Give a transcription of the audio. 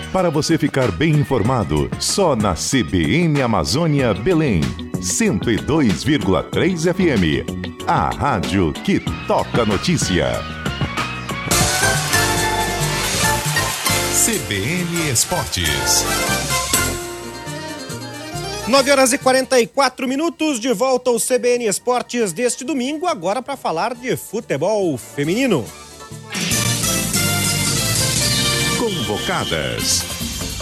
Para você ficar bem informado, só na CBN Amazônia Belém, 102,3 FM. A rádio que toca notícia. CBN Esportes. 9h44, de volta ao CBN Esportes deste domingo, agora para falar de futebol feminino. Convocadas.